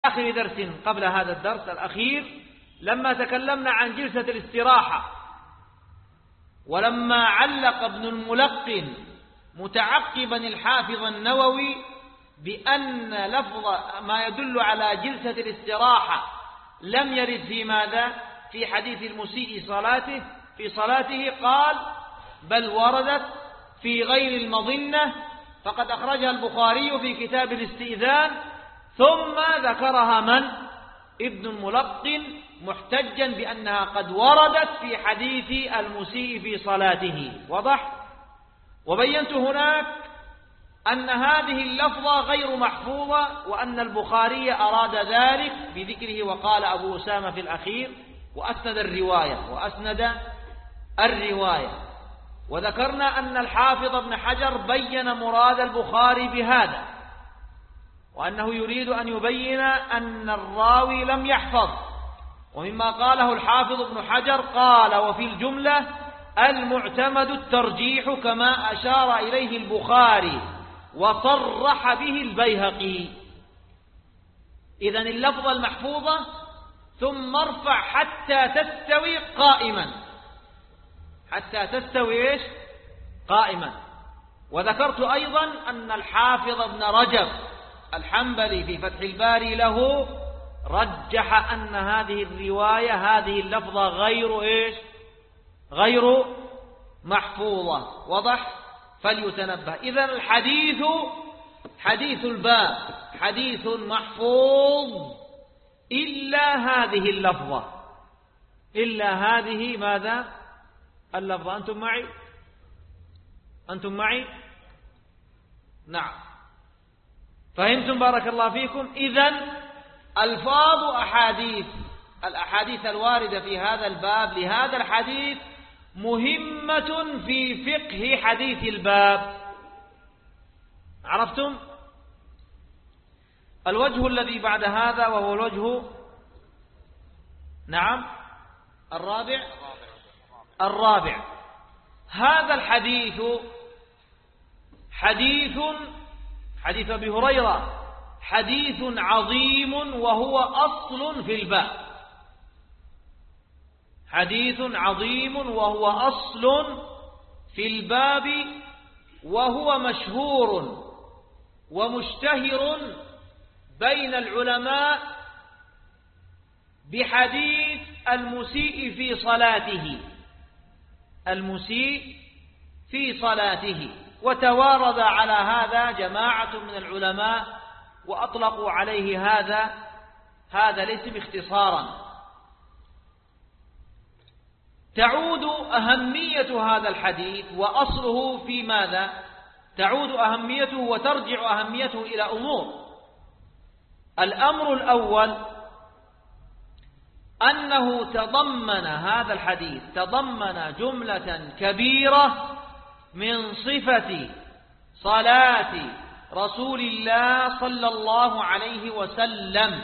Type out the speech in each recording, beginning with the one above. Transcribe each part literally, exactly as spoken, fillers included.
آخر درس قبل هذا الدرس الأخير لما تكلمنا عن جلسة الاستراحة، ولما علق ابن الملقن متعقبا الحافظ النووي بأن لفظ ما يدل على جلسة الاستراحة لم يرد في ماذا؟ في حديث المسيء صلاته في صلاته، قال بل وردت في غير المظنة، فقد أخرجها البخاري في كتاب الاستئذان، ثم ذكرها من؟ ابن الملقن محتجا بأنها قد وردت في حديث المسيء في صلاته. وضح؟ وبينت هناك أن هذه اللفظة غير محفوظة، وأن البخاري أراد ذلك بذكره، وقال أبو أسامة في الأخير وأسند الرواية وأسند الرواية وذكرنا أن الحافظ ابن حجر بين مراد البخاري بهذا، وأنه يريد أن يبين أن الراوي لم يحفظ. ومما قاله الحافظ ابن حجر قال وفي الجملة المعتمد الترجيح كما أشار إليه البخاري وصرح به البيهقي. إذن اللفظة المحفوظة ثم ارفع حتى تستوي قائما، حتى تستوي إيش؟ قائما. وذكرت أيضا أن الحافظ ابن رجب الحنبلي في فتح الباري له رجح أن هذه الرواية هذه اللفظة غير إيش؟ غير محفوظة. وضح؟ فليتنبه. إذن الحديث حديث الباب حديث محفوظ إلا هذه اللفظة، إلا هذه ماذا؟ اللفظة. أنتم معي؟ أنتم معي؟ نعم، فهمتم بارك الله فيكم. إذن ألفاظ أحاديث الأحاديث الواردة في هذا الباب لهذا الحديث مهمة في فقه حديث الباب. عرفتم؟ الوجه الذي بعد هذا وهو الوجه نعم الرابع الرابع هذا الحديث حديث حديث أبي هريرة حديث عظيم وهو أصل في الباب، حديث عظيم وهو أصل في الباب، وهو مشهور ومشتهر بين العلماء بحديث المسيء في صلاته، المسيء في صلاته. وتوارد على هذا جماعة من العلماء وأطلقوا عليه هذا هذا الاسم اختصارا. تعود أهمية هذا الحديث وأصله في ماذا؟ تعود أهميته وترجع أهميته إلى أمور. الأمر الأول أنه تضمن هذا الحديث تضمن جملة كبيرة من صفة صلاة رسول الله صلى الله عليه وسلم،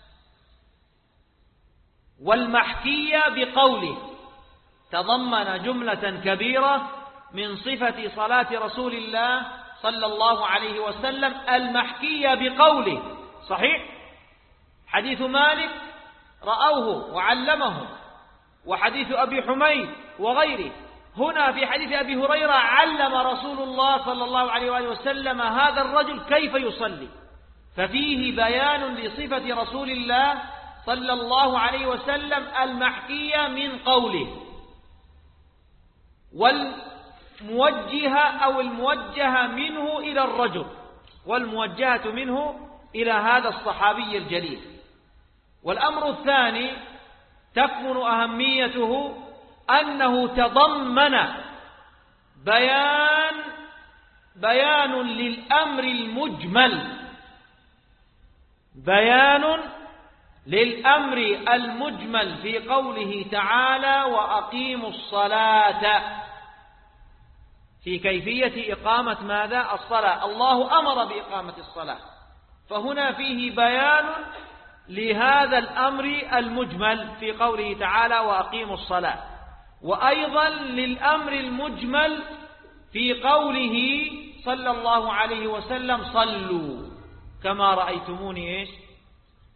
والمحكية بقوله. تضمن جملة كبيرة من صفة صلاة رسول الله صلى الله عليه وسلم المحكية بقوله. صحيح؟ حديث مالك رأوه وعلمه، وحديث أبي حميد وغيره. هنا في حديث أبي هريرة علم رسول الله صلى الله عليه وآله وسلم هذا الرجل كيف يصلي، ففيه بيان لصفة رسول الله صلى الله عليه وسلم المحكية من قوله، والموجهة أو الموجهة منه إلى الرجل، والموجهة منه إلى هذا الصحابي الجليل. والأمر الثاني تكمن أهميته أنه تضمن بيان بيان للأمر المجمل بيان للأمر المجمل في قوله تعالى وأقيموا الصلاة، في كيفية إقامة ماذا؟ الصلاة. الله أمر بإقامة الصلاة، فهنا فيه بيان لهذا الأمر المجمل في قوله تعالى وأقيموا الصلاة، وأيضا للأمر المجمل في قوله صلى الله عليه وسلم صلوا كما رأيتموني إيش